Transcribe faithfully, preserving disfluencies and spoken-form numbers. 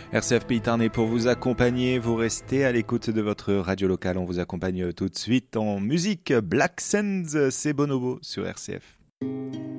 R C F Pays Tarn pour vous accompagner. Vous restez à l'écoute de votre radio locale. On vous accompagne tout de suite en musique. Black Sands, c'est Bonobo sur R C F.